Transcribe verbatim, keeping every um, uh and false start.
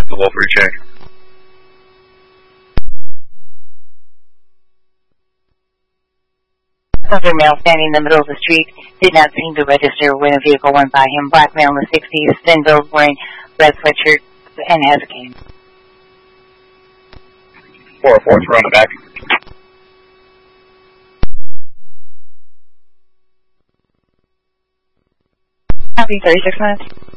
The Wolford check. Another male standing in the middle of the street did not seem to register when a vehicle went by him. Black male in the sixties, thin build, wearing red sweatshirt and has a cane. four oh four, we're on the back. Copy, thirty-six minutes.